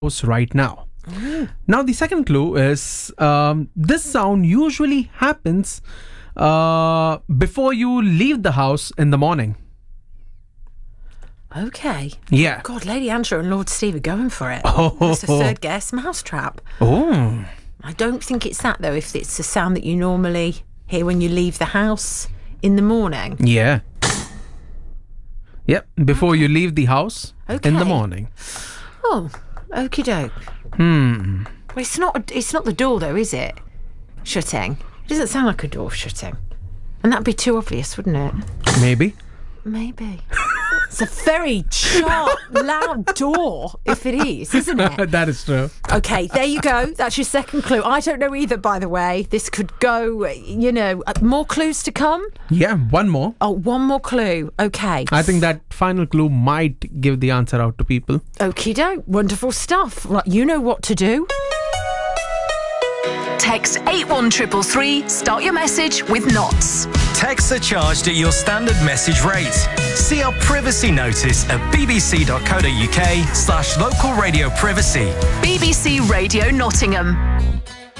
house right now. Now, the second clue is this sound usually happens before you leave the house in the morning. Okay. Yeah. God, Lady Angela and Lord Steve are going for it. Oh. That's the third guess. Mousetrap. Oh. I don't think it's that, though, if it's a sound that you normally hear when you leave the house in the morning. Yeah. Yep, before you leave the house in the Okay. morning. Oh, okie doke. Well, it's not the door, though, is it? Shutting. It doesn't sound like a door shutting. And that'd be too obvious, wouldn't it? Maybe. Maybe. It's a very sharp, loud door, if it is, isn't it? That is true. Okay, there you go. That's your second clue. I don't know either, by the way. This could go, more clues to come? Yeah, one more. Oh, one more clue. Okay. I think that final clue might give the answer out to people. Okie doke. Wonderful stuff. Right, you know what to do. Text 81333, start your message with knots. Texts are charged at your standard message rate. See our privacy notice at bbc.co.uk/local radio privacy. BBC Radio Nottingham.